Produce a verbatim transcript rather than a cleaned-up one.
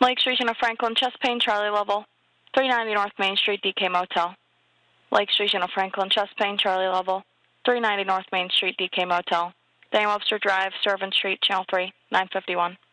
Lake Station of Franklin, chest pain, Charlie level. three ninety North Main Street, D K Motel. Lake Station of Franklin, chest pain, Charlie level. three ninety North Main Street, D K Motel. Daniel Webster Drive, Servant Street, Channel three, nine fifty-one.